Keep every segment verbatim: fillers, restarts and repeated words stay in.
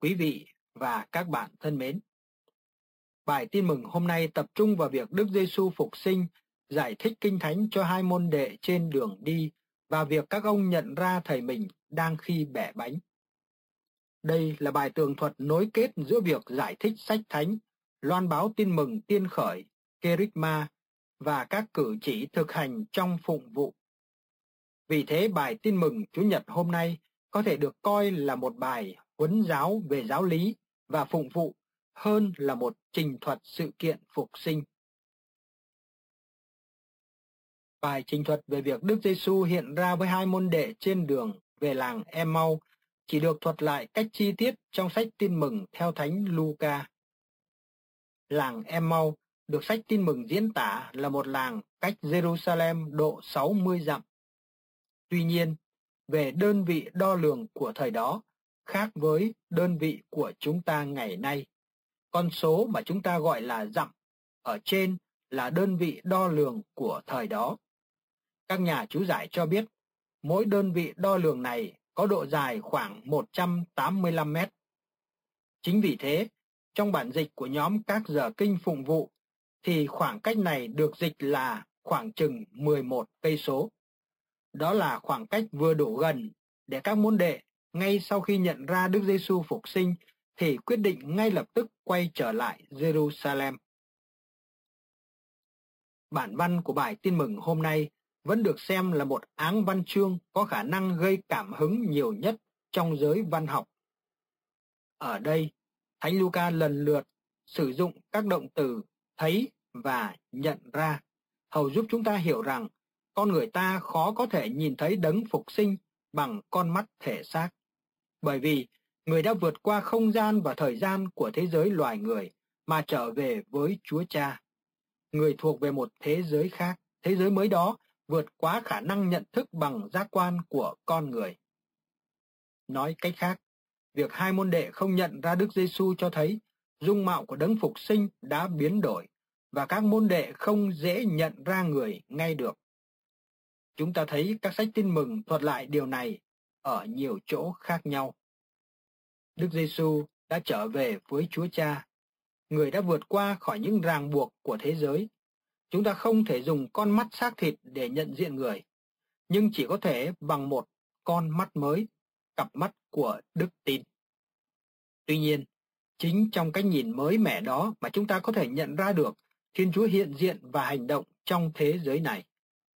Quý vị và các bạn thân mến, bài tin mừng hôm nay tập trung vào việc Đức Giêsu phục sinh, giải thích Kinh Thánh cho hai môn đệ trên đường đi và việc các ông nhận ra thầy mình đang khi bẻ bánh. Đây là bài tường thuật nối kết giữa việc giải thích sách thánh, loan báo tin mừng tiên khởi, kerygma và các cử chỉ thực hành trong phụng vụ. Vì thế bài tin mừng Chủ nhật hôm nay có thể được coi là một bài huấn giáo về giáo lý và phụng vụ hơn là một trình thuật sự kiện phục sinh. Bài trình thuật về việc Đức Giêsu hiện ra với hai môn đệ trên đường về làng Em-mau chỉ được thuật lại cách chi tiết trong sách tin mừng theo Thánh Luca. Làng Em-mau được sách tin mừng diễn tả là một làng cách Jerusalem độ sáu mươi dặm. Tuy nhiên, về đơn vị đo lường của thời đó khác với đơn vị của chúng ta ngày nay. Con số mà chúng ta gọi là dặm ở trên là đơn vị đo lường của thời đó. Các nhà chú giải cho biết mỗi đơn vị đo lường này có độ dài khoảng một trăm tám mươi lăm mét. Chính vì thế, trong bản dịch của nhóm các giờ kinh phụng vụ thì khoảng cách này được dịch là khoảng chừng mười một cây số. Đó là khoảng cách vừa đủ gần để các môn đệ ngay sau khi nhận ra Đức Giêsu phục sinh thì quyết định ngay lập tức quay trở lại Jerusalem. Bản văn của bài tin mừng hôm nay vẫn được xem là một áng văn chương có khả năng gây cảm hứng nhiều nhất trong giới văn học. Ở đây, Thánh Luca lần lượt sử dụng các động từ thấy và nhận ra, hầu giúp chúng ta hiểu rằng con người ta khó có thể nhìn thấy đấng phục sinh bằng con mắt thể xác. Bởi vì người đã vượt qua không gian và thời gian của thế giới loài người mà trở về với Chúa Cha. Người thuộc về một thế giới khác, thế giới mới đó vượt quá khả năng nhận thức bằng giác quan của con người. Nói cách khác, việc hai môn đệ không nhận ra Đức Giêsu cho thấy dung mạo của đấng phục sinh đã biến đổi và các môn đệ không dễ nhận ra người ngay được. Chúng ta thấy các sách tin mừng thuật lại điều này ở nhiều chỗ khác nhau. Đức Giêsu đã trở về với Chúa Cha. Người đã vượt qua khỏi những ràng buộc của thế giới. Chúng ta không thể dùng con mắt xác thịt để nhận diện người, nhưng chỉ có thể bằng một con mắt mới, cặp mắt của đức tin. Tuy nhiên, chính trong cái nhìn mới mẻ đó mà chúng ta có thể nhận ra được Thiên Chúa hiện diện và hành động trong thế giới này.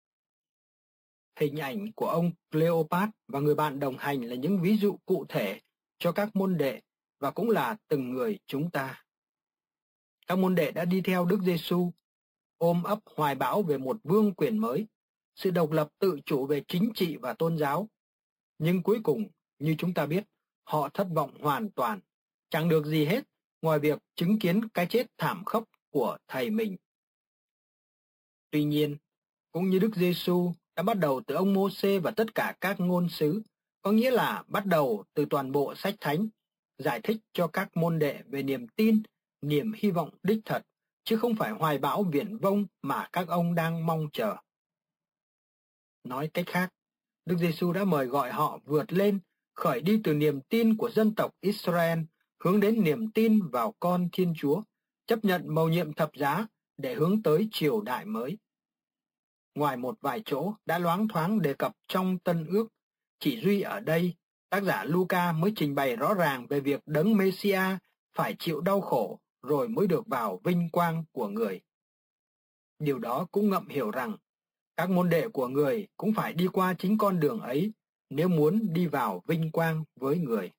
Hình ảnh của ông Cleopat và người bạn đồng hành là những ví dụ cụ thể cho các môn đệ và cũng là từng người chúng ta. Các môn đệ đã đi theo Đức Giêsu, ôm ấp hoài bão về một vương quyền mới, sự độc lập tự chủ về chính trị và tôn giáo. Nhưng cuối cùng, như chúng ta biết, họ thất vọng hoàn toàn, chẳng được gì hết ngoài việc chứng kiến cái chết thảm khốc của thầy mình. Tuy nhiên, cũng như Đức Giêsu đã bắt đầu từ ông Mô-sê và tất cả các ngôn sứ, có nghĩa là bắt đầu từ toàn bộ sách thánh, giải thích cho các môn đệ về niềm tin, niềm hy vọng đích thật, chứ không phải hoài bão viển vông mà các ông đang mong chờ. Nói cách khác, Đức Giêsu đã mời gọi họ vượt lên, khởi đi từ niềm tin của dân tộc Israel, hướng đến niềm tin vào con Thiên Chúa, chấp nhận mầu nhiệm thập giá để hướng tới triều đại mới. Ngoài một vài chỗ đã loáng thoáng đề cập trong Tân Ước, chỉ duy ở đây, tác giả Luca mới trình bày rõ ràng về việc đấng Mêsia phải chịu đau khổ rồi mới được vào vinh quang của người. Điều đó cũng ngậm hiểu rằng các môn đệ của người cũng phải đi qua chính con đường ấy nếu muốn đi vào vinh quang với người.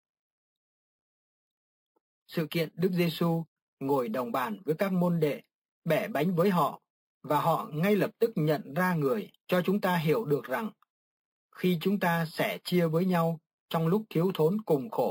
Sự kiện Đức Giêsu ngồi đồng bàn với các môn đệ, bẻ bánh với họ, và họ ngay lập tức nhận ra người cho chúng ta hiểu được rằng khi chúng ta sẻ chia với nhau trong lúc thiếu thốn cùng khổ,